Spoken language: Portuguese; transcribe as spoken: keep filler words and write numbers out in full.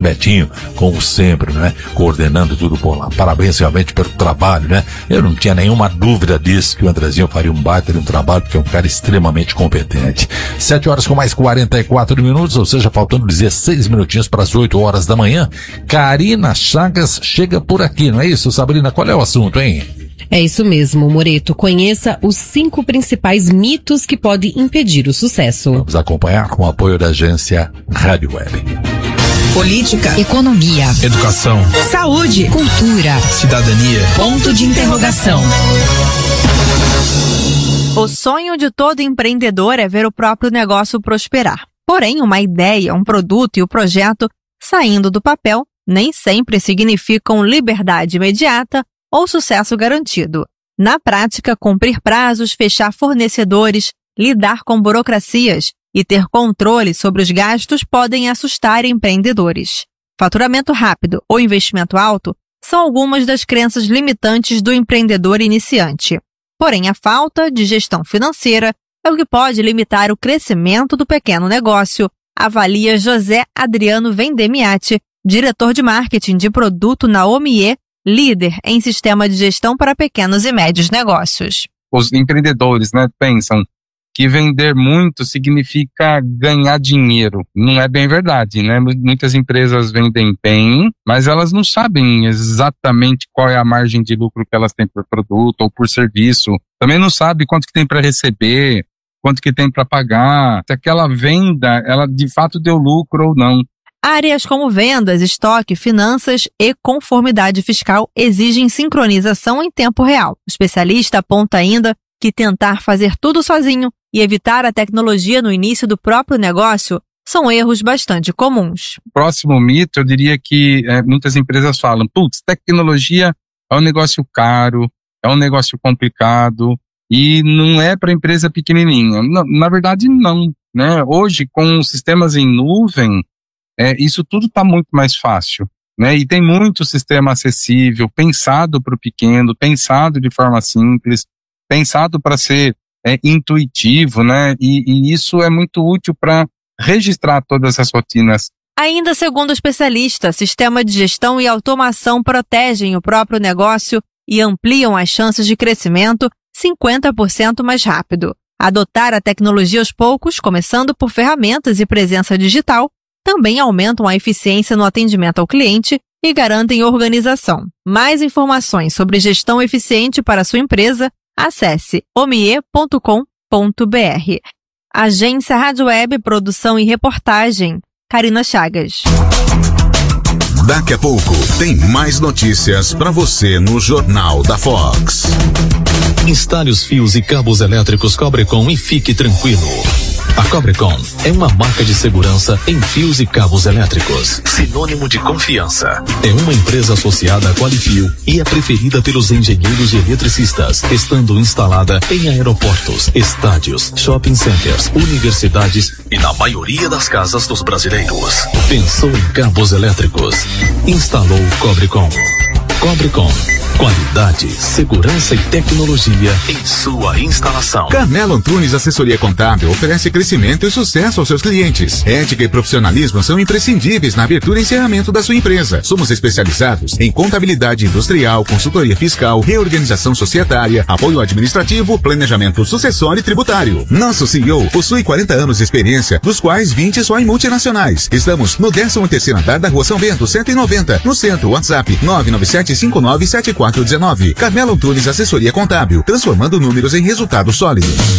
Betinho, como sempre, né? Coordenando tudo por lá. Parabéns realmente pelo trabalho, né? Eu não tinha nenhuma dúvida disso, que o Andrezinho faria um baita de um trabalho, porque é um cara extremamente competente. Sete horas com mais quarenta e quatro minutos, ou seja, faltando dezesseis minutinhos para as oito horas da manhã. Karina Chagas chega por aqui, não é isso, Sabrina? Qual é o assunto, hein? É isso mesmo, Moreto. Conheça os cinco principais mitos que podem impedir o sucesso. Vamos acompanhar com o apoio da agência Rádio Web. Política, economia, educação, saúde, cultura, cidadania. Ponto de interrogação. O sonho de todo empreendedor é ver o próprio negócio prosperar. Porém, uma ideia, um produto e o projeto saindo do papel nem sempre significam liberdade imediata ou sucesso garantido. Na prática, cumprir prazos, fechar fornecedores, lidar com burocracias e ter controle sobre os gastos podem assustar empreendedores. Faturamento rápido ou investimento alto são algumas das crenças limitantes do empreendedor iniciante. Porém, a falta de gestão financeira é o que pode limitar o crescimento do pequeno negócio, avalia José Adriano Vendemiati, diretor de marketing de produto na Omie, líder em sistema de gestão para pequenos e médios negócios. Os empreendedores, né, pensam que vender muito significa ganhar dinheiro. Não é bem verdade, né? Muitas empresas vendem bem, mas elas não sabem exatamente qual é a margem de lucro que elas têm por produto ou por serviço. Também não sabe quanto que tem para receber, quanto que tem para pagar, se aquela venda, ela de fato deu lucro ou não. Áreas como vendas, estoque, finanças e conformidade fiscal exigem sincronização em tempo real. O especialista aponta ainda que tentar fazer tudo sozinho e evitar a tecnologia no início do próprio negócio são erros bastante comuns. Próximo mito, eu diria que é, muitas empresas falam, putz, tecnologia é um negócio caro, é um negócio complicado e não é para empresa pequenininha. Na, na verdade, não, né? Hoje, com sistemas em nuvem, É, isso tudo está muito mais fácil, né? E tem muito sistema acessível, pensado para o pequeno, pensado de forma simples, pensado para ser é, intuitivo, né? E, e isso é muito útil para registrar todas as rotinas. Ainda segundo o especialista, sistema de gestão e automação protegem o próprio negócio e ampliam as chances de crescimento cinquenta por cento mais rápido. Adotar a tecnologia aos poucos, começando por ferramentas e presença digital, também aumentam a eficiência no atendimento ao cliente e garantem organização. Mais informações sobre gestão eficiente para a sua empresa, acesse omie ponto com ponto br. Agência Rádio Web, produção e reportagem, Karina Chagas. Daqui a pouco tem mais notícias para você no Jornal da Fox. Instale os fios e cabos elétricos Cobrecon e fique tranquilo. A Cobrecon é uma marca de segurança em fios e cabos elétricos, sinônimo de confiança. É uma empresa associada à Qualifio e é preferida pelos engenheiros e eletricistas, estando instalada em aeroportos, estádios, shopping centers, universidades e na maioria das casas dos brasileiros. Pensou em cabos elétricos? Instalou Cobrecon. Cobrecon. Qualidade, segurança e tecnologia em sua instalação. Carmelo Antunes Assessoria Contábil oferece crescimento e sucesso aos seus clientes. Ética e profissionalismo são imprescindíveis na abertura e encerramento da sua empresa. Somos especializados em contabilidade industrial, consultoria fiscal, reorganização societária, apoio administrativo, planejamento sucessório e tributário. Nosso C E O possui quarenta anos de experiência, dos quais vinte só em multinacionais. Estamos no décimo terceiro andar da Rua São Bento, cento e noventa, no centro. WhatsApp nove nove sete cinco nove sete quatro um nove. Carmelo Antunes Assessoria Contábil, transformando números em resultados sólidos.